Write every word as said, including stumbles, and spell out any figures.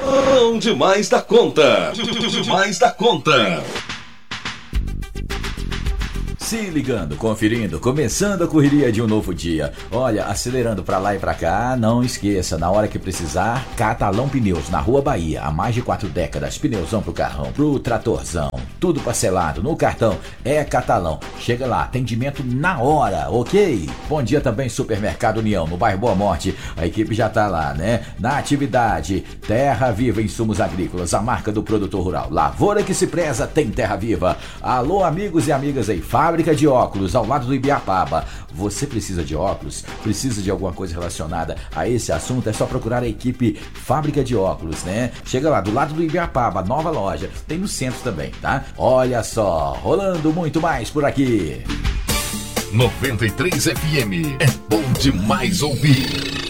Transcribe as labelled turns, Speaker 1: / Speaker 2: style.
Speaker 1: Bom demais da conta. Demais da conta.
Speaker 2: Se ligando, conferindo, começando a correria de um novo dia. Olha, acelerando pra lá e pra cá, não esqueça, na hora que precisar, Catalão Pneus, na Rua Bahia, há mais de quatro décadas, pneuzão pro carrão, pro tratorzão, tudo parcelado, no cartão, é Catalão. Chega lá, atendimento na hora, ok? Bom dia também, Supermercado União, no bairro Boa Morte, a equipe já tá lá, né? Na atividade, Terra Viva Insumos Agrícolas, a marca do produtor rural, lavoura que se preza, tem Terra Viva. Alô, amigos e amigas aí, fábrica de óculos, ao lado do Ibiapaba. Você precisa de óculos? Precisa de alguma coisa relacionada a esse assunto? É só procurar a equipe Fábrica de Óculos, né? Chega lá, do lado do Ibiapaba, nova loja. Tem no centro também, tá? Olha só, rolando muito mais por aqui.
Speaker 1: noventa e três F M, é bom demais ouvir.